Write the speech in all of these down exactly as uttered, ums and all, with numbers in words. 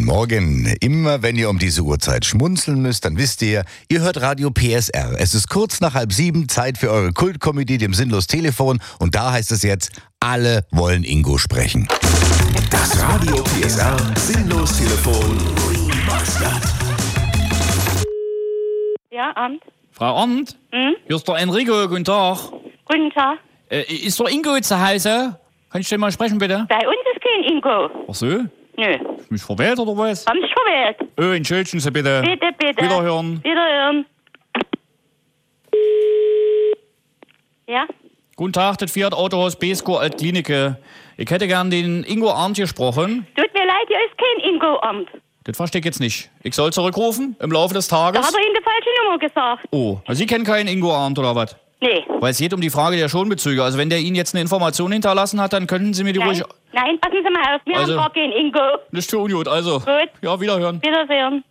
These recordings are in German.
Morgen. Immer wenn ihr um diese Uhrzeit schmunzeln müsst, dann wisst ihr, ihr hört Radio P S R. Es ist kurz nach halb sieben, Zeit für eure Kultkomödie, dem Sinnlos Telefon. Und da heißt es jetzt, alle wollen Ingo sprechen. Das Radio P S R Sinnlos Telefon Remastered. Ja, Amt. Frau Arndt? Hm? Hier ist der Enrico, guten Tag. Guten Tag. Äh, ist der Ingo zu Hause? Kann ich den mal sprechen, bitte? Bei uns ist kein Ingo. Ach so? Nö. Ist mich verwählt oder was? Haben Sie verwählt? Oh, entschuldigen Sie bitte. Bitte, bitte. Wiederhören. Wiederhören. Ja? Guten Tag, das Fiat Autohaus Besko Altklinike. Ich hätte gern den Ingo Arndt gesprochen. Tut mir leid, hier ist kein Ingo-Amt. Das verstehe ich jetzt nicht. Ich soll zurückrufen im Laufe des Da Tages? hat er Ihnen die falsche Nummer gesagt. Oh, also Sie kennen keinen Ingo Arndt oder was? Nee. Weil es geht um die Frage der Schonbezüge. Also wenn der Ihnen jetzt eine Information hinterlassen hat, dann könnten Sie mir die Nein, ruhig... nein, passen Sie mal auf. Wir Also- haben gar keinen Ingo. Nicht tun, gut. Also, Gut. ja, wiederhören. Wiedersehen.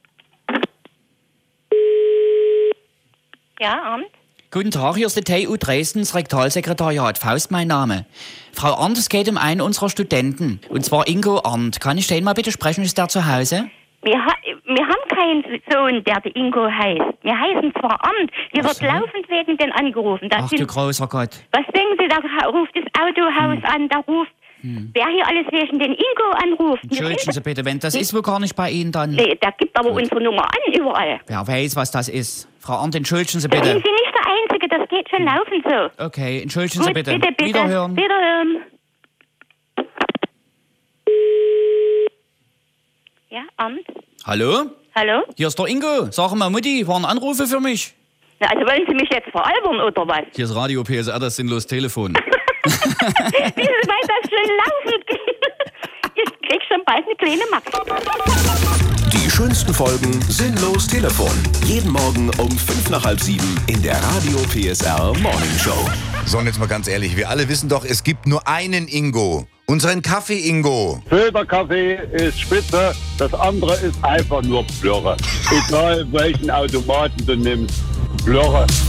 Ja, Amt. Guten Tag, hier ist die T U Dresden, das Rektalsekretariat. Faust mein Name. Frau Arndt, es geht um einen unserer Studenten. Und zwar Ingo Arndt. Kann ich den mal bitte sprechen? Ist der zu Hause? Wir, ha wir haben keinen Sohn, der der Ingo heißt. Wir heißen zwar Amt. Hier Ach wird so. laufend wegen den angerufen. Das Ach du sind, großer Gott. was denken Sie, da ruft das Autohaus an, da ruft, wer hier alles wegen den Ingo anruft. Wir Entschuldigen sind- Sie bitte, wenn das ist wohl gar nicht bei Ihnen, dann... Nee, der gibt aber unsere Nummer an überall. Wer weiß, was das ist. Frau Arndt, entschuldigen Sie Da sind bitte. Sie nicht der Einzige, das geht schon laufend so. Okay, entschuldigen Sie Gut, bitte. bitte, bitte. Wiederhören. Wiederhören. Ja, Amt. Hallo? Hallo? Hier ist der Ingo. Sag mal, Mutti, waren Anrufe für mich? Na, also wollen Sie mich jetzt veralbern oder was? Hier ist Radio P S R, das Sinnlos Telefon. Wie weil das schon laufend geht. Ich krieg schon bald eine kleine Max. Die schönsten Folgen Sinnlos Telefon. Jeden Morgen um fünf nach halb sieben in der Radio P S R Morning Show. So, und jetzt mal ganz ehrlich, wir alle wissen doch, es gibt nur einen Ingo. Unseren Kaffee-Ingo. Filterkaffee ist spitze, das andere ist einfach nur Plörre. Egal welchen Automaten du nimmst, Plörre.